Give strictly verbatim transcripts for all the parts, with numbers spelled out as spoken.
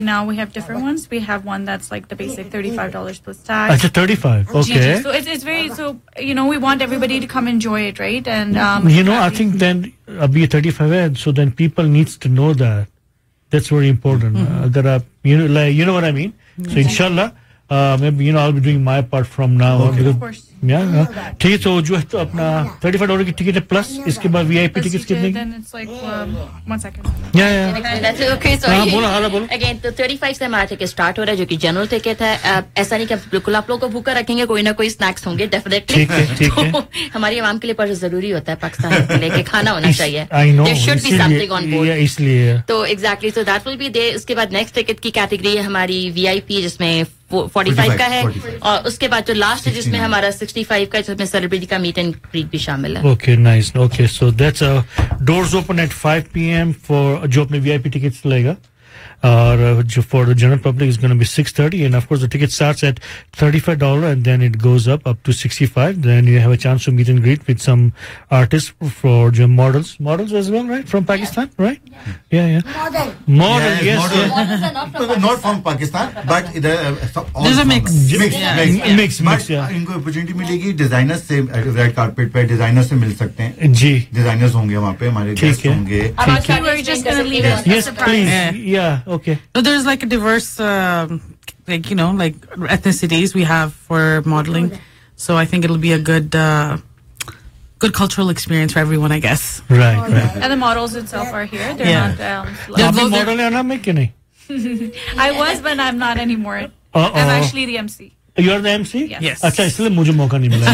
Now we have different ones. We have one that's like the basic thirty-five dollars plus tax. Achha, thirty-five. Okay. So it's it's very so you know we want everybody to come enjoy it, right? And um, you know I think then abhi thirty-five hai, so then people needs to know that. That's very important. Mm-hmm. Agar aap, you know like you know what I mean. Mm-hmm. So inshallah, uh, maybe you know I'll be doing my part from now on. Okay. Of course. Yeah, ठीक है तो जो है तो अपना thirty-five dollar की ticket है plus इसके बाद V I P टिकट्स कितने की? Then it's like um, one second. Yeah, yeah. That's okay. So हाँ बोलो हाँ बोलो. Again, तो thirty-five से हमारा टिकट स्टार्ट हो रहा है जो कि जनरल टिकट है. ऐसा नहीं कि बिल्कुल आप लोगों को भूखा रखेंगे कोई ना कोई स्नैक्स होंगे डेफिनेटली. ठीक है ठीक है. हमारी आवाम के लिए पर जरूरी होता है पाकिस्तान के लिए कि खाना होना चाहिए. I know. There should be something on board. Yeah, इसलिए. तो exactly so that will be there. उसके बाद नेक्स्ट टिकट की कैटेगरी है हमारी V I P जिसमें forty-five का है और उसके बाद जो लास्ट है जिसमें हमारा sixty-five का जिसमें सेलिब्रिटी का मीट एंड ग्रीट भी शामिल है. Okay, nice. Okay, so that's uh, doors open at five p m for जो अपने V I P tickets लेगा. और जो for the general public is going to be six thirty and of course the ticket starts at thirty-five dollars and then it goes up up to sixty-five. Then you have a chance to meet and greet with some artists for your models models as well, right, from Pakistan, right? Yeah, yeah. Model. Model, yes. yes Model. Models are not from Not from Pakistan, but the, uh, there's a mix. Mix, yeah. mix, yeah. mix, mix, yeah. इनको opportunity मिलेगी designers से red carpet पे designer से मिल सकते हैं. जी. Designers होंगे वहाँ पे हमारे गेस्ट होंगे. We're just gonna leave it. Yes, please. Yeah. Yeah, okay. So there's like a diverse, uh, like you know, like ethnicities we have for modeling. So I think it'll be a good, uh, good cultural experience for everyone, I guess. Right, right. And the models itself are here. They're Yeah. not. Um, They're आप भी both- model है ना मैं कि नहीं? I was, but I'm not anymore. Uh-oh. I'm actually the M C. You are the M C? Yes. Yes. अच्छा इसलिए मुझे मौका नहीं मिला.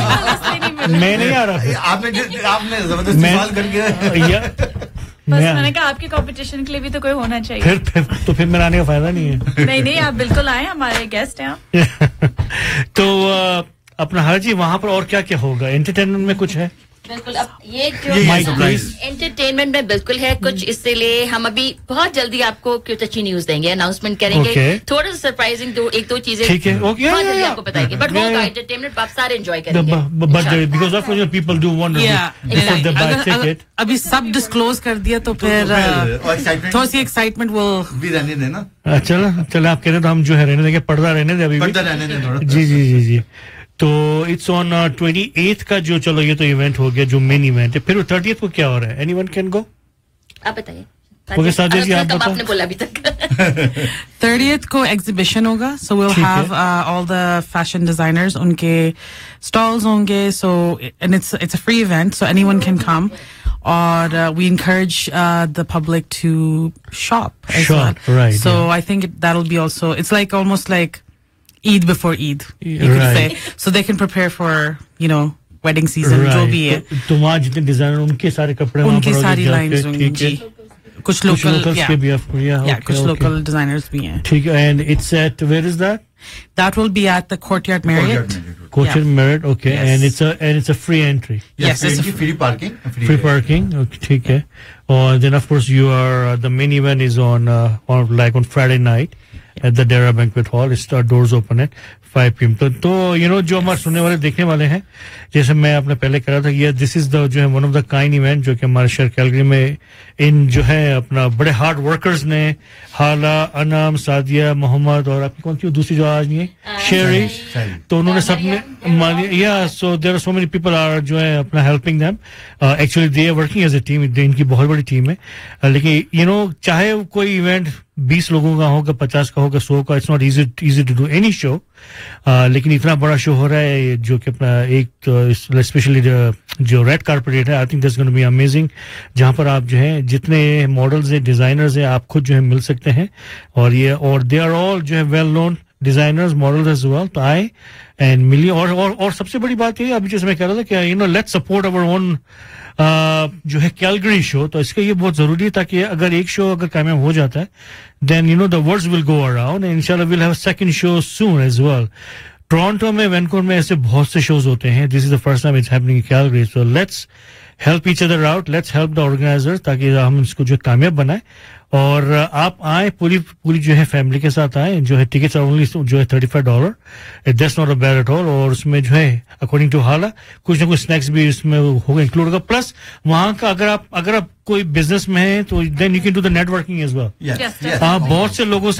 मैं नहीं आ रहा. आपने आपने जबरदस्ती सवाल करके या बस मैंने कहा आपके कंपटीशन के लिए भी तो कोई होना चाहिए. फिर फिर तो फिर मेरा आने का फायदा नहीं है. नहीं नहीं आप बिल्कुल आए हमारे गेस्ट हैं आप. तो अपना हाजी वहाँ पर और क्या क्या होगा? एंटरटेनमेंट में कुछ है? बिल्कुल. अब ये जो एंटरटेनमेंट में बिल्कुल है कुछ इससे लिए हम अभी बहुत जल्दी आपको कुछ अच्छी न्यूज देंगे अनाउंसमेंट करेंगे. Okay. थोड़ा सा सरप्राइजिंग दो एक दो चीजें ठीक है. ओके बहुत जल्दी आपको बताएंगे बट होगा एंटरटेनमेंट आप सारे एंजॉय But करेंगे. because of you people do wonder Yeah. before they buy अगर- अगर ticket. अभी सब डिस्क्लोज कर दिया तो फिर और excitement- थोड़ी सी एक्साइटमेंट will भी रहने देना. चलो चलो आप कह रहे तो हम जो है रहने देंगे पर्दा रहने दे अभी भी. पर्दा रहने दे थोड़ा. जी जी जी जी. तो इट्स ऑन twenty-eighth का जो चलो ये तो इवेंट हो गया जो मेन इवेंट है. फिर thirtieth को क्या हो रहा है? Anyone can go? आप बताइए. ओके साजिद जी आप कब बताओ. आपने बोला अभी तक. thirtieth को एग्जीबिशन होगा. So we'll ठीक है. have uh, all the fashion designers. उनके stalls होंगे. So and it's it's a free event, so anyone can come. Or uh, we encourage uh, the public to shop as Shop, well. right, So yeah. I think it, that'll be also. It's like almost like Eid before Eid, you could Right. say. So they can prepare for you know wedding season. जो भी है. तो, तो वहाँ जितने designer उनके सारे कपड़े वहाँ उनकी पर सारी जाके, लाइंस होंगी ठीक है. जी. कुछ कुछ लोकल locals के भी आपको yeah, yeah okay, कुछ okay. local designers भी हैं. ठीक है. And it's at where is that? That will be at the Courtyard Marriott. Courtyard Marriott. Courtyard Yeah. Marriott. Okay. Yes. And it's a and it's a free entry. Yes, it's a free parking. Free parking. Okay, ठीक है. और then of course you are uh, the main event is on uh, on like on Friday night at the Dera Banquet Hall. It's uh, doors open at five p m तो तो you know जो हमारे सुनने वाले देखने वाले हैं जैसे मैं आपने पहले कहा था कि दिस इज द जो है one of the kind event जो कि हमारे शहर कैलगरी में इन जो है अपना बड़े हार्ड वर्कर्स ने हाला अनाम सादिया मोहम्मद और आपकी कौन सी दूसरी जो आज नहीं है शेरी तो उन्होंने सबने या so there are so many people are जो है अपना helping them actually they are working as a team. इनकी बहुत बड़ी टीम है. लेकिन यू नो चाहे कोई इवेंट बीस लोगों का होगा पचास का होगा सौ का it's not easy easy to do any show. लेकिन इतना बड़ा शो हो रहा है जो कि अपना एक स्पेशली जो रेड कारपेट है I think that's gonna be amazing जहां पर आप जो है जितने मॉडल्स हैं डिजाइनर्स हैं आप खुद जो है मिल सकते हैं. और ये और दे आर ऑल जो है well known designers models as well. तो आए एंड मिलिए. और और और सबसे बड़ी बात ये अभी जैसे मैं कह रहा था कि you know let's support our own जो है कैलगरी शो. तो इसका ये बहुत जरूरी है ताकि अगर एक शो अगर कामयाब हो जाता है then you know the words will go around and इंशाल्लाह will have a second show soon as well. Toronto में वैनकूवर में ऐसे बहुत से शोज होते हैं. This is the first time it's happening in Calgary. So let's help each other out. Let's help the organiser ताकि हम इसको जो कामयाब बनाए. और आप आए पूरी पूरी जो है फैमिली के साथ आए. जो है टिकट्स आर ओनली जो है thirty five dollar. That's not a bad at all. और उसमें जो है अकॉर्डिंग टू हाला कुछ ना कुछ स्नैक्स भी इसमें होगा इंक्लूड होगा. प्लस वहाँ का अगर आप अगर आप कोई बिजनेस में है तो then you can do the networking as well. आप बहुत से लोगों से